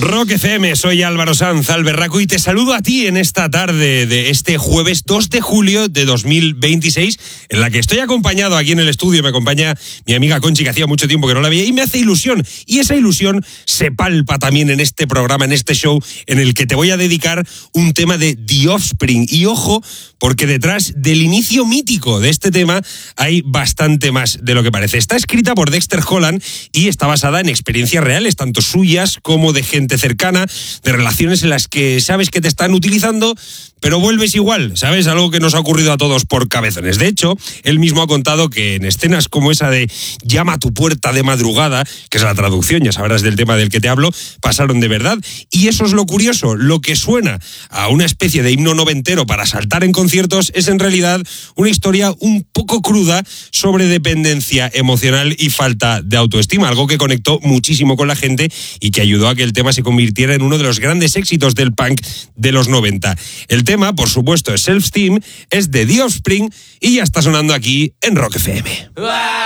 Rock FM, soy Álvaro Sanz, Alberraco, y te saludo a ti en esta tarde de este jueves 2 de julio de 2026, en la que estoy acompañado aquí en el estudio. Me acompaña mi amiga Conchi, que hacía mucho tiempo que no la veía, y me hace ilusión. Y esa ilusión se palpa también en este programa, en este show, en el que te voy a dedicar un tema de The Offspring. Y ojo, porque detrás del inicio mítico de este tema hay bastante más de lo que parece. Está escrita por Dexter Holland y está basada en experiencias reales, tanto suyas como de gente cercana, de relaciones en las que sabes que te están utilizando, pero vuelves igual, ¿sabes? Algo que nos ha ocurrido a todos por cabezones. De hecho, él mismo ha contado que en escenas como esa de Llama a tu puerta de madrugada, que es la traducción, ya sabrás del tema del que te hablo, pasaron de verdad. Y eso es lo curioso, lo que suena a una especie de himno noventero para saltar en conciertos es en realidad una historia un poco cruda sobre dependencia emocional y falta de autoestima, algo que conectó muchísimo con la gente y que ayudó a que el tema se convirtiera en uno de los grandes éxitos del punk de los 90. El tema, por supuesto, es Self-Esteem, es de The Offspring y ya está sonando aquí en Rock FM.